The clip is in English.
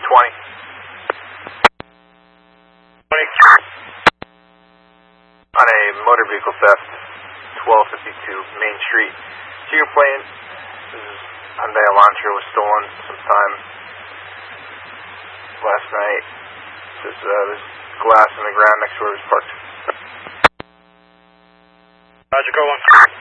20. 20. On a motor vehicle theft, 1252 Main Street. So your plane, this is Hyundai Elantra, was stolen sometime last night. There's glass in the ground next to where it was parked. Roger, go on.